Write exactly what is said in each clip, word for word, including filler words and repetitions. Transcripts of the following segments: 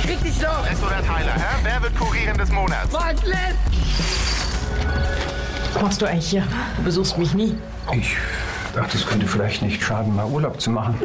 krieg dich noch! Les oder Tyler, hä? Wer wird Kurieren des Monats? Fuck, Les! Was machst du eigentlich hier? Du besuchst mich nie. Ich dachte, es könnte vielleicht nicht schaden, mal Urlaub zu machen.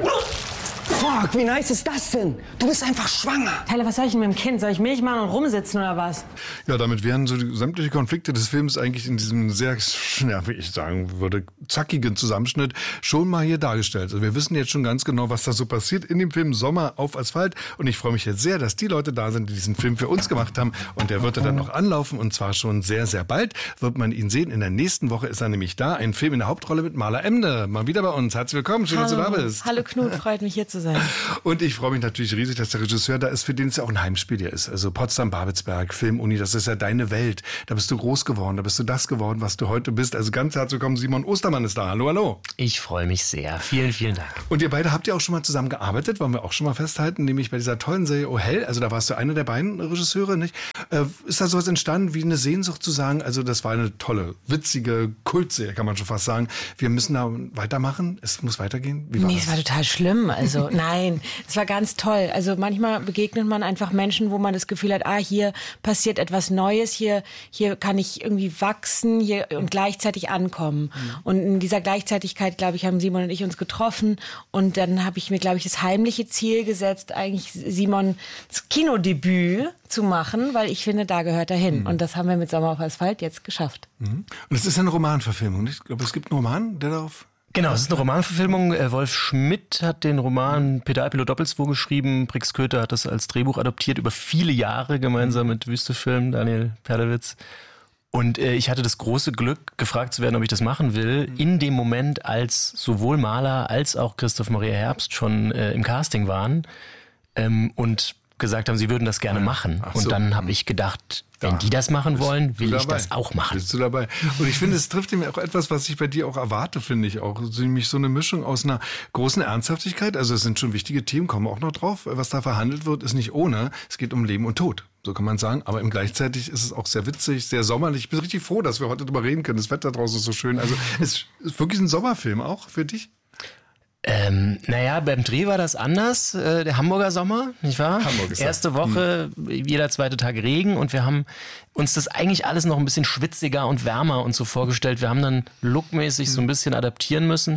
Fuck, wie nice ist das denn? Du bist einfach schwanger. Tyler, was soll ich denn mit dem Kind? Soll ich Milch machen und rumsitzen oder was? Ja, damit wären so die, sämtliche Konflikte des Films eigentlich in diesem sehr, ja, wie ich sagen würde, zackigen Zusammenschnitt schon mal hier dargestellt. Also wir wissen jetzt schon ganz genau, was da so passiert in dem Film Sommer auf Asphalt. Und ich freue mich jetzt sehr, dass die Leute da sind, die diesen Film für uns gemacht haben. Und der wird dann noch anlaufen und zwar schon sehr, sehr bald wird man ihn sehen. In der nächsten Woche ist er nämlich da. Ein Film in der Hauptrolle mit Maler Emde. Mal wieder bei uns. Herzlich willkommen. Schön, Hallo. dass du da bist. Hallo Knut, freut mich hier zu sein. Und ich freue mich natürlich riesig, dass der Regisseur da ist, für den es ja auch ein Heimspiel hier ist. Also Potsdam-Babelsberg, Filmuni, das ist ja deine Welt. Da bist du groß geworden, da bist du das geworden, was du heute bist. Also ganz herzlich willkommen, Simon Ostermann ist da. Hallo, hallo. Ich freue mich sehr. Vielen, vielen Dank. Und ihr beide habt ja auch schon mal zusammen gearbeitet, wollen wir auch schon mal festhalten, nämlich bei dieser tollen Serie Oh Hell. Also da warst du einer der beiden Regisseure, nicht? Äh, ist da sowas entstanden wie eine Sehnsucht zu sagen, also das war eine tolle, witzige Kultserie, kann man schon fast sagen. Wir müssen da weitermachen, es muss weitergehen. Wie war nee, das? es war total schlimm. Also nein, es war ganz toll. Also manchmal begegnet man einfach Menschen, wo man das Gefühl hat, ah, hier passiert etwas Neues, hier, hier kann ich irgendwie wachsen hier und gleichzeitig ankommen. Mhm. Und in dieser Gleichzeitigkeit, glaube ich, haben Simon und ich uns getroffen und dann habe ich mir, glaube ich, das heimliche Ziel gesetzt, eigentlich Simons Kinodebüt zu machen, weil ich finde, da gehört er hin. Mhm. Und das haben wir mit Sommer auf Asphalt jetzt geschafft. Mhm. Und es ist eine Romanverfilmung, nicht? Ich glaube, es gibt einen Roman, der darauf... Genau, es ist eine Romanverfilmung. Wolf Schmidt hat den Roman Peter Alpilo Doppelswo geschrieben. Brix Köter hat das als Drehbuch adoptiert über viele Jahre gemeinsam mit Wüstefilm, Daniel Perlewitz. Und äh, ich hatte das große Glück, gefragt zu werden, ob ich das machen will, in dem Moment, als sowohl Maler als auch Christoph Maria Herbst schon äh, im Casting waren ähm, und gesagt haben, sie würden das gerne machen. Ach so. Und dann habe ich gedacht, wenn Ja. die das machen wollen, will ich das auch machen. Bist du dabei? Und ich finde, es trifft ihm auch etwas, was ich bei dir auch erwarte, finde ich auch. Nämlich so eine Mischung aus einer großen Ernsthaftigkeit. Also es sind schon wichtige Themen, kommen wir auch noch drauf. Was da verhandelt wird, ist nicht ohne. Es geht um Leben und Tod. So kann man sagen. Aber im gleichzeitig ist es auch sehr witzig, sehr sommerlich. Ich bin richtig froh, dass wir heute drüber reden können. Das Wetter draußen ist so schön. Also es ist wirklich ein Sommerfilm auch für dich? Ähm, naja, beim Dreh war das anders, äh, der Hamburger Sommer, nicht wahr? Hamburg ist Erste das. Woche, hm. jeder zweite Tag Regen und wir haben uns das eigentlich alles noch ein bisschen schwitziger und wärmer und so vorgestellt. Wir haben dann lookmäßig so ein bisschen adaptieren müssen.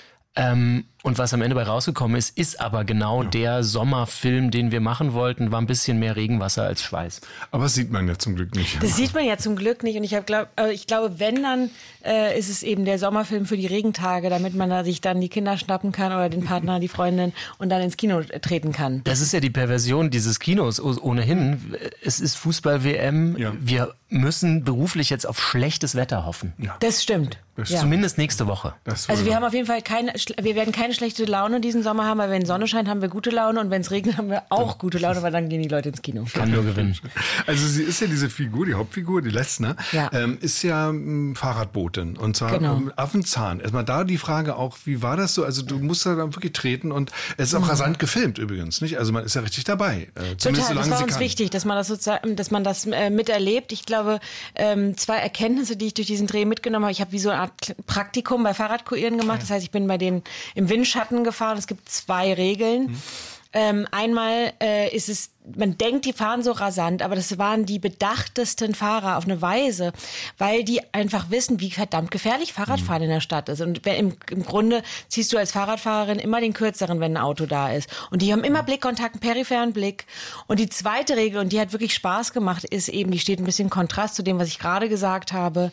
Ähm, und was am Ende bei rausgekommen ist, ist aber genau ja. der Sommerfilm, den wir machen wollten, war ein bisschen mehr Regenwasser als Schweiß. Aber das sieht man ja zum Glück nicht. Das sieht man ja zum Glück nicht. Und ich, hab glaub, äh, ich glaube, wenn, dann äh, ist es eben der Sommerfilm für die Regentage, damit man da sich dann die Kinder schnappen kann oder den Partner, die Freundin und dann ins Kino treten kann. Das ist ja die Perversion dieses Kinos ohnehin. Es ist Fußball-W M. Ja. Wir müssen beruflich jetzt auf schlechtes Wetter hoffen. Ja. Das stimmt. Das ja. Zumindest nächste Woche. Also wir haben auf jeden Fall keine, wir werden keine schlechte Laune diesen Sommer haben, weil wenn Sonne scheint, haben wir gute Laune und wenn es regnet, haben wir auch gute Laune, weil dann gehen die Leute ins Kino. Kann nur gewinnen. Also sie ist ja diese Figur, die Hauptfigur, die Lesne, ja. ähm, ist ja ähm, Fahrradbotin und zwar genau. um Affenzahn. Erstmal da die Frage auch, wie war das so? Also du musst da dann wirklich treten und es ist auch mhm. rasant gefilmt übrigens, nicht? Also man ist ja richtig dabei. Äh, Total, so das war uns kann. wichtig, dass man das sozusagen, dass man das äh, miterlebt. Ich glaube, ähm, zwei Erkenntnisse, die ich durch diesen Dreh mitgenommen habe. Ich habe wie so eine Art Praktikum bei Fahrradkuieren gemacht. Das heißt, ich bin bei denen im Windschatten gefahren. Es gibt zwei Regeln. Mhm. Ähm, einmal äh, ist es, man denkt, die fahren so rasant, aber das waren die bedachtesten Fahrer auf eine Weise, weil die einfach wissen, wie verdammt gefährlich Fahrradfahren mhm. in der Stadt ist. Und im, im Grunde ziehst du als Fahrradfahrerin immer den kürzeren, wenn ein Auto da ist. Und die haben immer Blickkontakt, einen peripheren Blick. Und die zweite Regel, und die hat wirklich Spaß gemacht, ist eben, die steht ein bisschen im Kontrast zu dem, was ich gerade gesagt habe,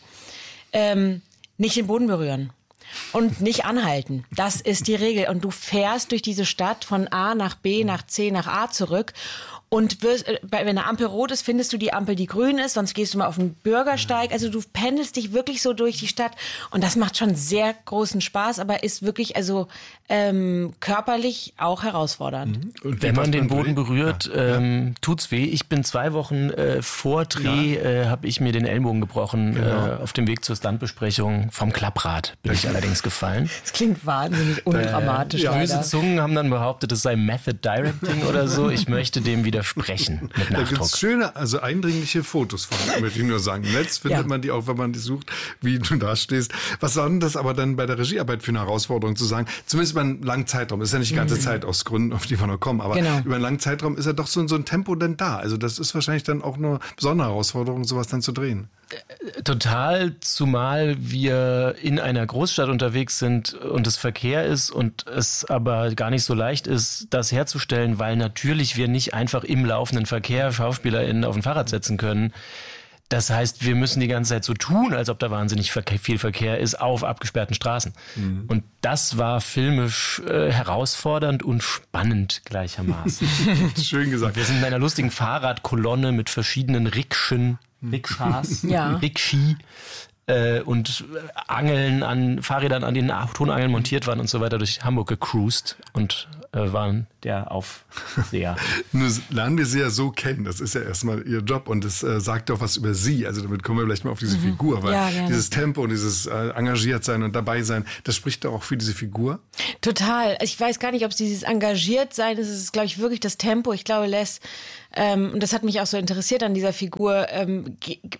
ähm, nicht den Boden berühren. Und nicht anhalten. Das ist die Regel. Und du fährst durch diese Stadt von A nach B, nach C, nach A zurück. Und wirst, wenn eine Ampel rot ist, findest du die Ampel, die grün ist. Sonst gehst du mal auf den Bürgersteig. Also du pendelst dich wirklich so durch die Stadt. Und das macht schon sehr großen Spaß, aber ist wirklich also ähm, körperlich auch herausfordernd. Und wenn man den Boden berührt, ja. ähm, tut's weh. Ich bin zwei Wochen äh, vor Dreh, ja. äh, habe ich mir den Ellbogen gebrochen. Genau. Äh, auf dem Weg zur Standbesprechung vom Klapprad bin ich allerdings allerdings gefallen. Das klingt wahnsinnig undramatisch. Äh, ja, böse Zungen haben dann behauptet, es sei Method Directing oder so. Ich möchte dem widersprechen mit Da Nachdruck. gibt es schöne, also eindringliche Fotos von, möchte ich nur sagen. Im Netz findet Ja. man die auch, wenn man die sucht, wie du da stehst. Was soll denn das aber dann bei der Regiearbeit für eine Herausforderung zu sagen? Zumindest über einen langen Zeitraum. Ist ja nicht die ganze Zeit aus Gründen, auf die wir noch kommen. Aber Genau. über einen langen Zeitraum ist ja doch so, so ein Tempo dann da. Also das ist wahrscheinlich dann auch eine besondere Herausforderung, sowas dann zu drehen. Total, zumal wir in einer Großstadt unterwegs sind und es Verkehr ist und es aber gar nicht so leicht ist, das herzustellen, weil natürlich wir nicht einfach im laufenden Verkehr SchauspielerInnen auf ein Fahrrad setzen können. Das heißt, wir müssen die ganze Zeit so tun, als ob da wahnsinnig verke- viel Verkehr ist auf abgesperrten Straßen. Mhm. Und das war filmisch äh, herausfordernd und spannend gleichermaßen. Schön gesagt. Wir sind in einer lustigen Fahrradkolonne mit verschiedenen Rikschen, Rikschas, Ja. Rikshi äh, und Angeln an Fahrrädern, an denen Tonangeln montiert waren und so weiter, durch Hamburg gecruised und äh, waren der Aufseher. Nur lernen wir sie ja so kennen. Das ist ja erstmal ihr Job und das äh, sagt doch was über sie. Also damit kommen wir vielleicht mal auf diese mhm. Figur, weil Ja, gerne. dieses Tempo und dieses äh, engagiert sein und dabei sein, das spricht doch auch für diese Figur. Total. Ich weiß gar nicht, ob es dieses engagiert sein ist. Es ist, glaube ich, wirklich das Tempo. Ich glaube, Les, ähm, und das hat mich auch so interessiert an dieser Figur, ähm, ge- ge-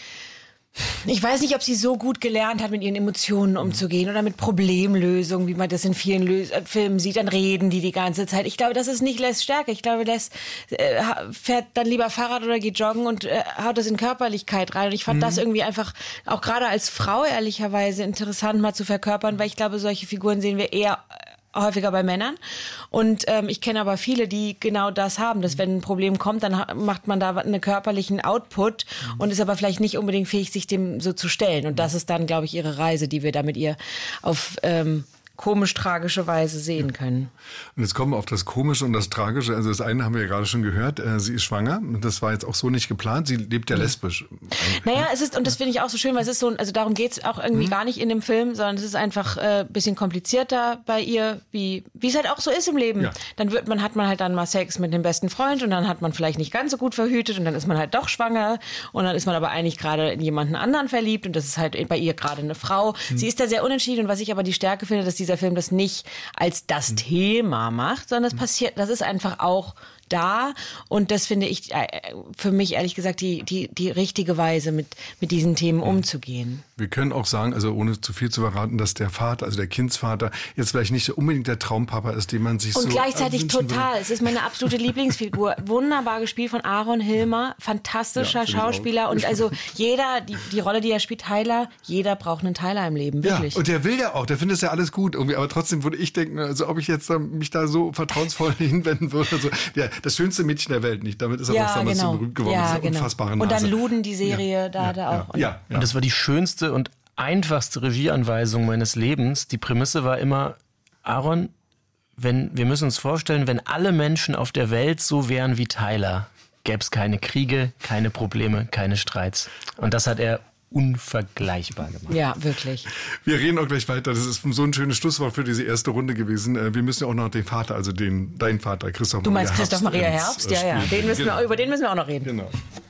ich weiß nicht, ob sie so gut gelernt hat, mit ihren Emotionen umzugehen oder mit Problemlösungen, wie man das in vielen Lö- äh, Filmen sieht. Dann reden die die ganze Zeit. Ich glaube, das ist nicht Les Stärke. Ich glaube, Les äh, fährt dann lieber Fahrrad oder geht joggen und äh, haut das in Körperlichkeit rein. Und ich fand mhm. das irgendwie einfach, auch gerade als Frau ehrlicherweise, interessant mal zu verkörpern, weil ich glaube, solche Figuren sehen wir eher häufiger bei Männern. Und ähm, ich kenne aber viele, die genau das haben, dass wenn ein Problem kommt, dann ha- macht man da einen körperlichen Output und ist aber vielleicht nicht unbedingt fähig, sich dem so zu stellen. Und das ist dann, glaube ich, ihre Reise, die wir da mit ihr auf ähm, komisch-tragische Weise sehen können. Und jetzt kommen wir auf das Komische und das Tragische. Also das eine haben wir ja gerade schon gehört, äh, sie ist schwanger. Das war jetzt auch so nicht geplant. Sie lebt ja lesbisch. Naja, es ist, und das finde ich auch so schön, weil es ist so, also darum geht's auch irgendwie mhm. gar nicht in dem Film, sondern es ist einfach ein äh, bisschen komplizierter bei ihr, wie wie es halt auch so ist im Leben. Ja. Dann wird man, hat man halt dann mal Sex mit dem besten Freund und dann hat man vielleicht nicht ganz so gut verhütet und dann ist man halt doch schwanger und dann ist man aber eigentlich gerade in jemanden anderen verliebt und das ist halt bei ihr gerade eine Frau. Mhm. Sie ist da sehr unentschieden und was ich aber die Stärke finde, dass dieser Film das nicht als das mhm. Thema macht, sondern es passiert, das ist einfach auch da und das finde ich für mich ehrlich gesagt die, die, die richtige Weise, mit, mit diesen Themen umzugehen. Wir können auch sagen, also ohne zu viel zu verraten, dass der Vater, also der Kindsvater, jetzt vielleicht nicht unbedingt der Traumpapa ist, den man sich und so... Und gleichzeitig total, es ist meine absolute Lieblingsfigur. Wunderbar gespielt von Aaron Hilmer, fantastischer ja, Schauspieler und also jeder, die, die Rolle, die er spielt, Tyler, jeder braucht einen Tyler im Leben, wirklich. Ja, und der will ja auch, der findet es ja alles gut irgendwie, aber trotzdem würde ich denken, also ob ich jetzt mich da so vertrauensvoll hinwenden würde, also der, das schönste Mädchen der Welt nicht. Damit ist er ja, auch damals genau. so berühmt geworden. Ja, diese genau. unfassbare Nase. Und dann Luden, die Serie, ja, da, ja, da auch. Ja, ja, ja. Und das war die schönste und einfachste Regieanweisung meines Lebens. Die Prämisse war immer, Aaron, wenn, wir müssen uns vorstellen, wenn alle Menschen auf der Welt so wären wie Tyler, gäbe es keine Kriege, keine Probleme, keine Streits. Und das hat er unvergleichbar gemacht. Ja, wirklich. Wir reden auch gleich weiter. Das ist so ein schönes Schlusswort für diese erste Runde gewesen. Wir müssen ja auch noch den Vater, also den, dein Vater, Christoph Du Maria meinst Herbst. Christoph Maria Herbst? Ja, ja. Den müssen wir, über den müssen wir auch noch reden. Genau.